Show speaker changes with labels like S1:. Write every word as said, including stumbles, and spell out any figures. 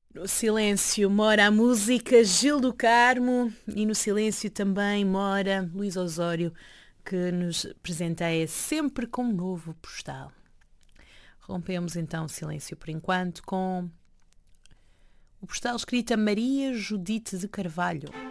S1: No silêncio mora a música Gil do Carmo e no silêncio também mora Luís Osório, que nos presenteia sempre com um novo postal. Rompemos então o silêncio por enquanto com o postal escrito a Maria Judite de Carvalho.